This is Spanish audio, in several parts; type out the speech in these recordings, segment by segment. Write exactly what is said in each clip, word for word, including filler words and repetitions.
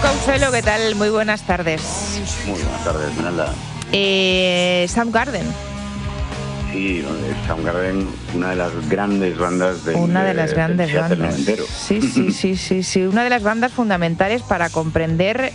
Consuelo, ¿qué tal? Muy buenas tardes. Muy buenas tardes, Esmeralda. Eh, Soundgarden. Sí, Soundgarden, una de las grandes bandas del Una de las grandes del bandas. noventero. Sí, sí, sí, sí, sí. Una de las bandas fundamentales para comprender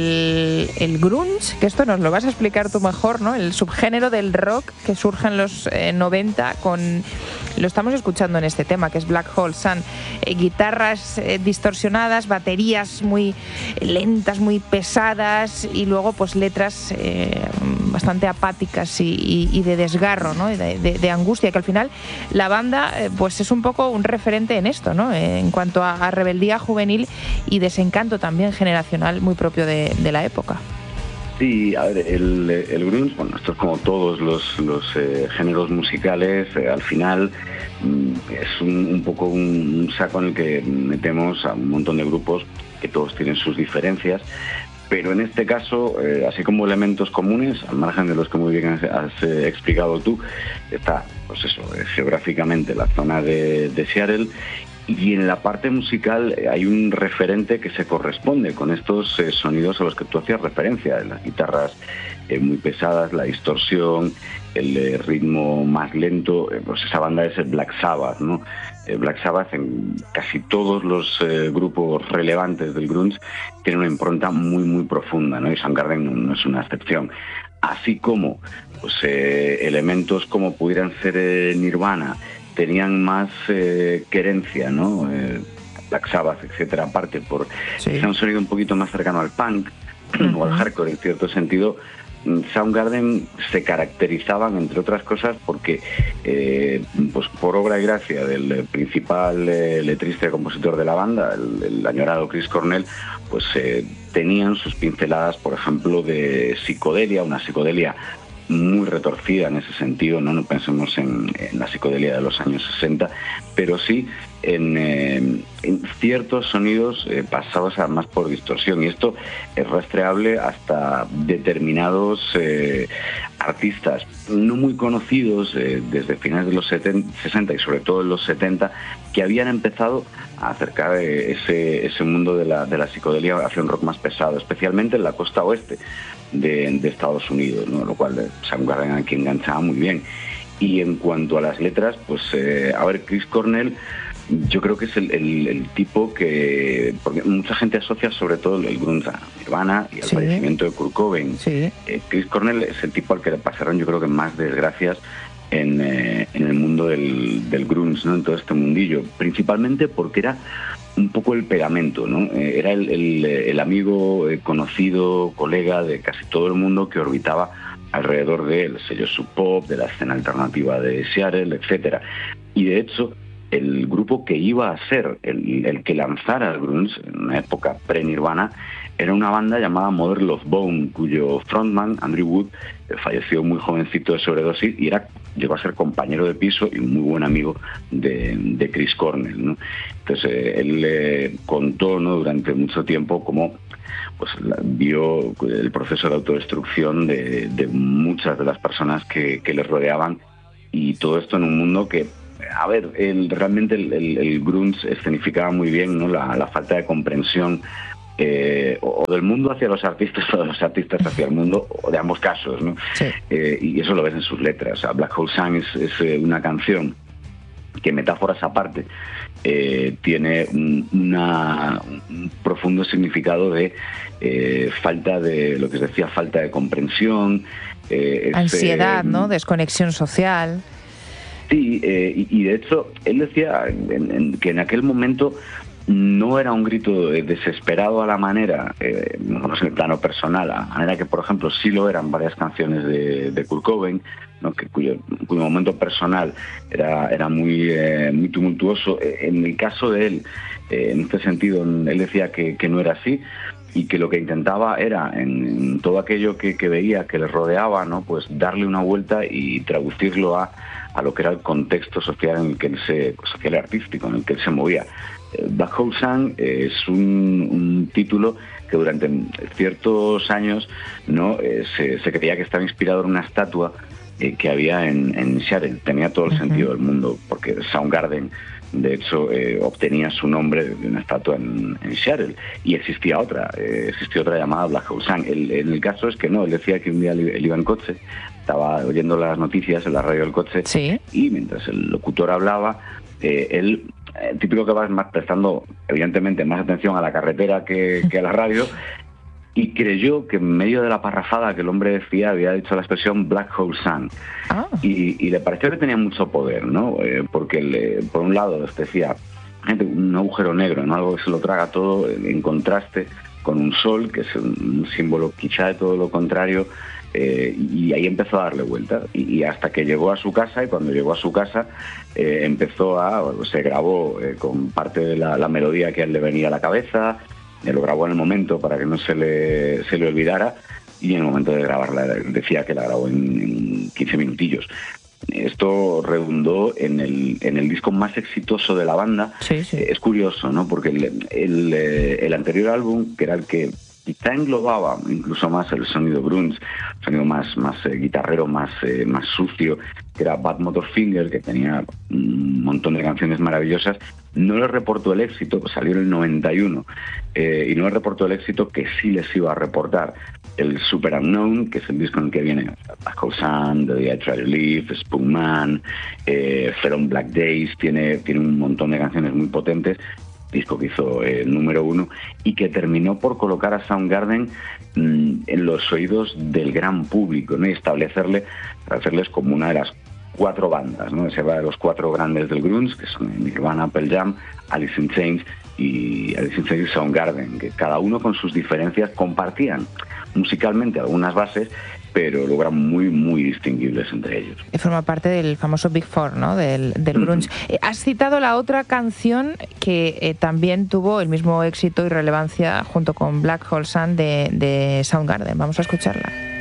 el, el grunge, que esto nos lo vas a explicar tú mejor, ¿no? El subgénero del rock que surge en los eh, noventa con... Lo estamos escuchando en este tema, que es Black Hole Sun. Eh, guitarras eh, distorsionadas, baterías muy lentas, muy pesadas y luego pues letras eh, bastante apáticas y, y, y de desgarro, ¿no? Y de, de, de angustia, que al final la banda eh, pues es un poco un referente en esto, ¿no? Eh, en cuanto a, a rebeldía juvenil y desencanto también generacional muy propio de, de la época. Sí, a ver, el, el grunge, bueno, esto es como todos los, los eh, géneros musicales, eh, al final mm, es un, un poco un, un saco en el que metemos a un montón de grupos que todos tienen sus diferencias, pero en este caso, eh, así como elementos comunes, al margen de los que muy bien has, has eh, explicado tú, está, pues eso, eh, geográficamente la zona de, de Seattle. Y en la parte musical eh, hay un referente que se corresponde con estos eh, sonidos a los que tú hacías referencia, las guitarras eh, muy pesadas, la distorsión, el eh, ritmo más lento. Eh, pues esa banda es el Black Sabbath, ¿no? Eh, Black Sabbath, en casi todos los eh, grupos relevantes del grunge, tiene una impronta muy, muy profunda, ¿no? Y Soundgarden no, no es una excepción. Así como pues, eh, elementos como pudieran ser eh, Nirvana, tenían más eh, querencia, ¿no? Eh, Black Sabbath, etcétera, aparte por sí. un sonido un poquito más cercano al punk uh-huh. o al hardcore en cierto sentido. Soundgarden se caracterizaban, entre otras cosas, porque eh, pues por obra y gracia del principal eh, letrista y compositor de la banda, el, el añorado Chris Cornell, pues eh, tenían sus pinceladas, por ejemplo, de psicodelia, una psicodelia muy retorcida en ese sentido, no, no pensemos en, en la psicodelia de los años sesenta, pero sí en, eh, en ciertos sonidos eh, pasados además por distorsión, y esto es rastreable hasta determinados eh, artistas no muy conocidos eh, desde finales de los setenta, sesenta y sobre todo en los setenta, que habían empezado a acercar eh, ese, ese mundo de la, de la psicodelia hacia un rock más pesado, especialmente en la costa oeste de, de Estados Unidos, ¿no? Lo cual eh, Soundgarden aquí enganchaba muy bien. Y en cuanto a las letras, pues eh, a ver, Chris Cornell yo creo que es el, el, el tipo que, porque mucha gente asocia sobre todo el grunge a Nirvana y al sí. fallecimiento de Kurt Cobain. Sí. Eh, Chris Cornell es el tipo al que le pasaron yo creo que más desgracias en, eh, en el mundo del, del grunge, ¿no? En todo este mundillo, principalmente porque era un poco el pegamento, ¿no? Eh, era el, el, el amigo eh, conocido, colega de casi todo el mundo que orbitaba alrededor del sello Sub Pop, de la escena alternativa de Seattle, etcétera. Y de hecho, el grupo que iba a ser el, el que lanzara el grunge en una época pre-Nirvana era una banda llamada Mother Love Bone, cuyo frontman, Andrew Wood, eh, falleció muy jovencito de sobredosis y era, llegó a ser compañero de piso y un muy buen amigo de, de Chris Cornell, ¿no? Entonces eh, él eh, contó, ¿no?, durante mucho tiempo cómo pues la, vio el proceso de autodestrucción de, de muchas de las personas que, que les rodeaban, y todo esto en un mundo que, a ver, el, realmente el, el, el grunge escenificaba muy bien, ¿no?, la, la falta de comprensión eh, o del mundo hacia los artistas o de los artistas hacia el mundo, o de ambos casos, ¿no? Sí. Eh, y eso lo ves en sus letras. O sea, Black Hole Sun es, es una canción que, metáforas aparte, eh, tiene un, una, un profundo significado de eh, falta de, lo que se decía, falta de comprensión. Eh, Ansiedad, ese, ¿no? Desconexión social. Sí, eh, y, y de hecho, él decía en, en, que en aquel momento no era un grito desesperado a la manera, eh, no sé, en el plano personal, a la manera que, por ejemplo, sí lo eran varias canciones de, de Kurt Cobain, ¿no?, que cuyo, cuyo momento personal era, era muy, eh, muy tumultuoso. En el caso de él, eh, en este sentido, él decía que, que no era así, y que lo que intentaba era, en, en todo aquello que, que veía, que le rodeaba, ¿no?, pues darle una vuelta y traducirlo a, a lo que era el contexto social en el que él se, social y artístico, en el que él se movía. Black Hole Sun es un, un título que durante ciertos años, ¿no?, eh, se, se creía que estaba inspirado en una estatua eh, que había en, en Seattle. Tenía todo el uh-huh. sentido del mundo, porque Soundgarden De hecho, eh, obtenía su nombre de una estatua en, en Seattle. Y existía otra, eh, existía otra llamada Black Hole Sun. El, el, el caso es que no, él decía que un día él, él iba en coche, estaba oyendo las noticias en la radio del coche, ¿sí? Y mientras el locutor hablaba, eh, él, el típico que va más prestando, evidentemente, más atención a la carretera que, que a la radio, y creyó que en medio de la parrafada que el hombre decía había dicho la expresión Black Hole Sun. Ah. Y, y le pareció que tenía mucho poder, ¿no? Eh, porque le, por un lado decía, un agujero negro, ¿no? Algo que se lo traga todo, en contraste con un sol, que es un símbolo quizá de todo lo contrario, eh, y ahí empezó a darle vueltas. Y, y hasta que llegó a su casa, y cuando llegó a su casa eh, empezó a, se grabó eh, con parte de la, la melodía que a él le venía a la cabeza, eh, lo grabó en el momento para que no se le, se le olvidara, y en el momento de grabarla decía que la grabó en, en quince minutillos. Esto redundó en el, en el disco más exitoso de la banda. Sí, sí. Es curioso, ¿no? Porque el, el, el anterior álbum, que era el que quizá englobaba incluso más el sonido grunge, sonido más, más eh, guitarrero, más, eh, más sucio, que era Bad Motorfinger, que tenía un montón de canciones maravillosas, no le reportó el éxito, pues salió en el noventa y uno, eh, y no le reportó el éxito que sí les iba a reportar el Super Unknown, que es el disco en el que viene Black Hole Sun, The Day I Try to Live, Spoon Man, eh, Feron Black Days, tiene, tiene un montón de canciones muy potentes, disco que hizo el eh, número uno y que terminó por colocar a Soundgarden mmm, en los oídos del gran público, ¿no? Y establecerle, hacerles como una de las cuatro bandas, ¿no? Se va de los cuatro grandes del grunge, que son Nirvana, Pearl Jam, Alice in Chains y Alice in Chains y Soundgarden, que cada uno con sus diferencias compartían musicalmente algunas bases, pero logran muy, muy distinguibles entre ellos. Y forma parte del famoso Big Four, ¿no? Del, del grunge. Mm. Eh, has citado la otra canción que eh, también tuvo el mismo éxito y relevancia junto con Black Hole Sun de, de Soundgarden. Vamos a escucharla.